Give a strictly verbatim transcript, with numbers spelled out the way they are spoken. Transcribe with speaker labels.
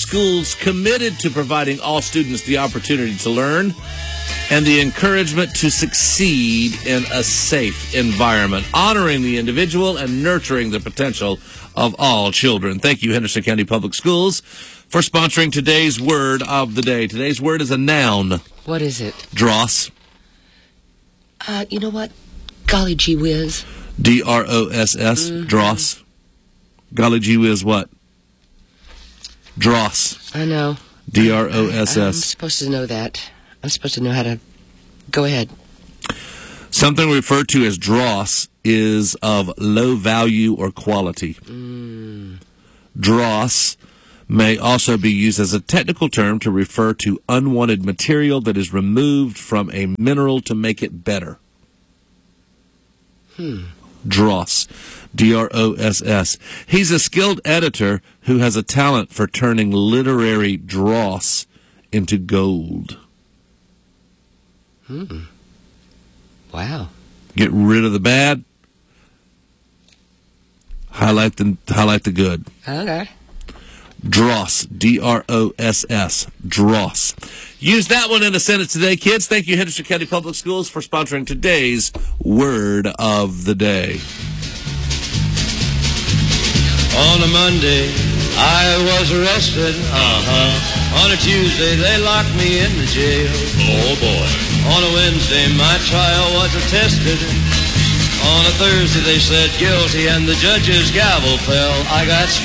Speaker 1: Schools committed to providing all students the opportunity to learn and the encouragement to succeed in a safe environment, honoring the individual and nurturing the potential of all children. Thank you, Henderson County Public Schools, for sponsoring today's word of the day. Today's word is a noun.
Speaker 2: What is it?
Speaker 1: Dross.
Speaker 2: Uh, you know what? Golly gee whiz.
Speaker 1: D R O S S. Mm-hmm. Dross. Golly gee whiz what? Dross.
Speaker 2: I know.
Speaker 1: D R O S S.
Speaker 2: I'm supposed to know that. I'm supposed to know how to... Go ahead.
Speaker 1: Something referred to as dross is of low value or quality.
Speaker 2: Mm.
Speaker 1: Dross may also be used as a technical term to refer to unwanted material that is removed from a mineral to make it better.
Speaker 2: Hmm.
Speaker 1: Dross. D R O S S. He's a skilled editor who has a talent for turning literary dross into gold.
Speaker 2: Hmm. Wow.
Speaker 1: Get rid of the bad. Highlight the highlight the good.
Speaker 2: Okay.
Speaker 1: Dross. D R O S S. Dross. Use that one in a sentence today, kids. Thank you, Henderson County Public Schools, for sponsoring today's Word of the Day.
Speaker 3: On a Monday, I was arrested. Uh-huh. On a Tuesday, they locked me in the jail. Oh, boy. On a Wednesday, my trial was attested. On a Thursday, they said guilty, and the judge's gavel fell. I got